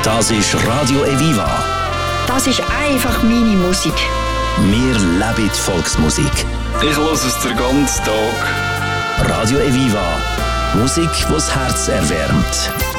Das ist Radio Eviva. Das ist einfach meine Musik. Wir leben die Volksmusik. Ich höre es den ganzen Tag. Radio Eviva. Musik, die das Herz erwärmt.